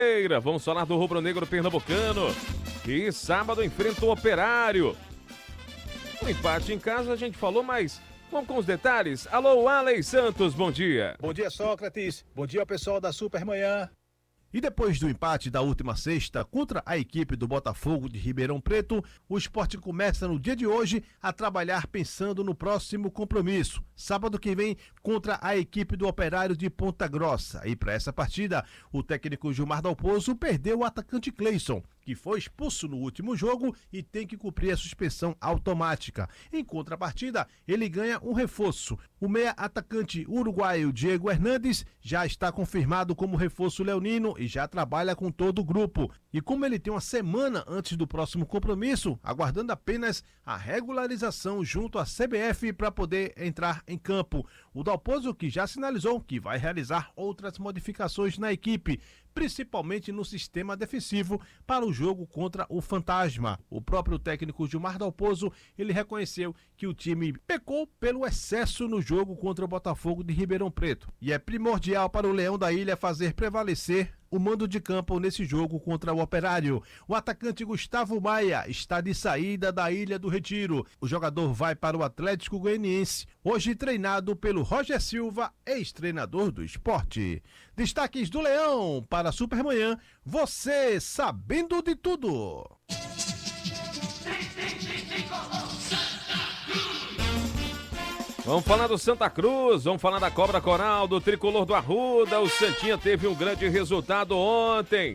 Vamos falar do rubro-negro pernambucano, que sábado enfrenta o Operário. O empate em casa a gente falou, mas vamos com os detalhes. Alô, Alex Santos, bom dia. Bom dia, Sócrates. Bom dia ao pessoal da Supermanhã. E depois do empate da última sexta contra a equipe do Botafogo de Ribeirão Preto, o Sport começa no dia de hoje a trabalhar pensando no próximo compromisso, sábado que vem contra a equipe do Operário de Ponta Grossa. E para essa partida, o técnico Gilmar Dalpozo perdeu o atacante Cleison, que foi expulso no último jogo e tem que cumprir a suspensão automática. Em contrapartida, ele ganha um reforço. O meia atacante uruguaio Diego Hernandes já está confirmado como reforço leonino e já trabalha com todo o grupo. E como ele tem uma semana antes do próximo compromisso, aguardando apenas a regularização junto à CBF para poder entrar em campo. O Dalpozo que já sinalizou que vai realizar outras modificações na equipe, principalmente no sistema defensivo para o jogo contra o Fantasma. O próprio técnico Gilmar Dalpozo, ele reconheceu que o time pecou pelo excesso no jogo contra o Botafogo de Ribeirão Preto. E é primordial para o Leão da Ilha fazer prevalecer o mando de campo nesse jogo contra o Operário. O atacante Gustavo Maia está de saída da Ilha do Retiro. O jogador vai para o Atlético Goianiense, hoje treinado pelo Roger Silva, ex-treinador do Sport. Destaques do Leão para a Supermanhã, você sabendo de tudo. Vamos falar do Santa Cruz, vamos falar da Cobra Coral, do Tricolor do Arruda. O Santinha teve um grande resultado ontem.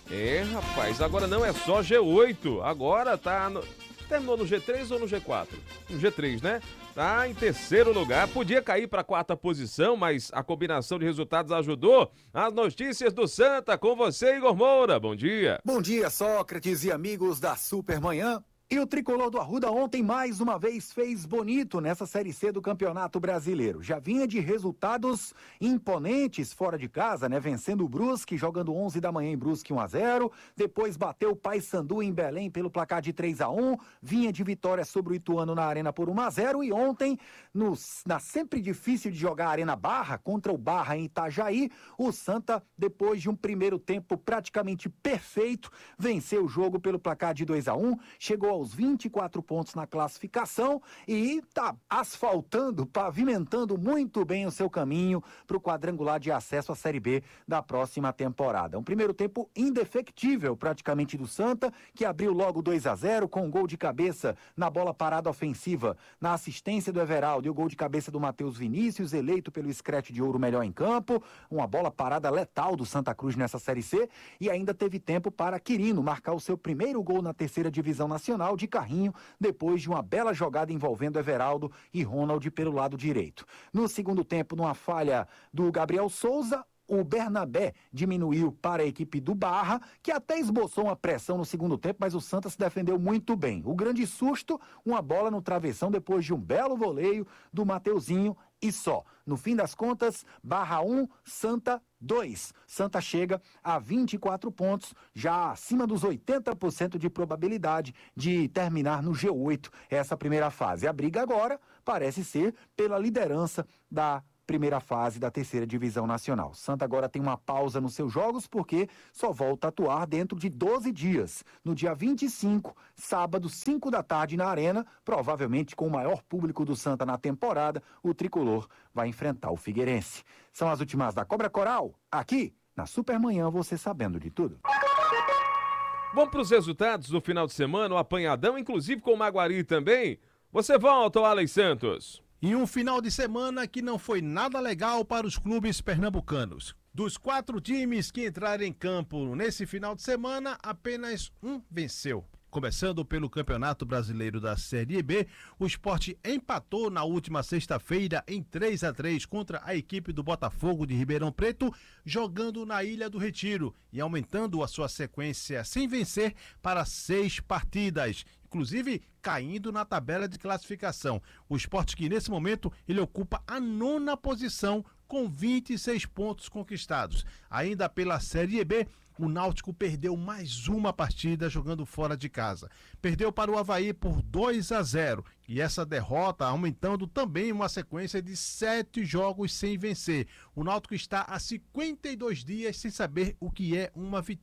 Rapaz, agora não é só G8, agora terminou no G3 ou no G4? No G3, né? Tá em terceiro lugar, podia cair para a quarta posição, mas a combinação de resultados ajudou. As notícias do Santa com você, Igor Moura. Bom dia. Bom dia, Sócrates e amigos da Supermanhã. E o Tricolor do Arruda ontem mais uma vez fez bonito nessa Série C do Campeonato Brasileiro. Já vinha de resultados imponentes fora de casa, né? Vencendo o Brusque, jogando 11 da manhã em Brusque 1-0. Depois bateu o Paysandu em Belém pelo placar de 3-1. Vinha de vitória sobre o Ituano na Arena por 1-0. E ontem, na sempre difícil de jogar Arena Barra, contra o Barra em Itajaí, o Santa, depois de um primeiro tempo praticamente perfeito, venceu o jogo pelo placar de 2-1. Chegou aos 24 pontos na classificação e está asfaltando, pavimentando muito bem o seu caminho para o quadrangular de acesso à Série B da próxima temporada. Um primeiro tempo indefectível praticamente do Santa, que abriu logo 2-0 com um gol de cabeça na bola parada ofensiva, na assistência do Everaldo e o gol de cabeça do Matheus Vinícius, eleito pelo Scratch de Ouro melhor em campo, uma bola parada letal do Santa Cruz nessa Série C, e ainda teve tempo para Quirino marcar o seu primeiro gol na terceira divisão nacional de carrinho, depois de uma bela jogada envolvendo Everaldo e Ronald pelo lado direito. No segundo tempo, numa falha do Gabriel Souza, o Bernabé diminuiu para a equipe do Barra, que até esboçou uma pressão no segundo tempo, mas o Santa se defendeu muito bem. O grande susto, uma bola no travessão depois de um belo voleio do Mateuzinho e só. No fim das contas, Barra 1, Santa 2. Santa chega a 24 pontos, já acima dos 80% de probabilidade de terminar no G8 essa primeira fase. A briga agora parece ser pela liderança da primeira fase da terceira divisão nacional. Santa agora tem uma pausa nos seus jogos porque só volta a atuar dentro de 12 dias. No dia 25, sábado, 5 da tarde na Arena, provavelmente com o maior público do Santa na temporada, o Tricolor vai enfrentar o Figueirense. São as últimas da Cobra Coral, aqui na Supermanhã, você sabendo de tudo. Vamos para os resultados do final de semana, o apanhadão, inclusive com o Maguari também. Você volta, Alex Santos. E um final de semana que não foi nada legal para os clubes pernambucanos. Dos 4 times que entraram em campo nesse final de semana, apenas um venceu. Começando pelo Campeonato Brasileiro da Série B, o Sport empatou na última sexta-feira em 3-3 contra a equipe do Botafogo de Ribeirão Preto, jogando na Ilha do Retiro e aumentando a sua sequência sem vencer para 6 partidas. Inclusive caindo na tabela de classificação. O Sport que nesse momento ele ocupa a 9ª posição com 26 pontos conquistados. Ainda pela Série B, o Náutico perdeu mais uma partida jogando fora de casa. Perdeu para o Avaí por 2-0 e essa derrota aumentando também uma sequência de 7 jogos sem vencer. O Náutico está há 52 dias sem saber o que é uma vitória.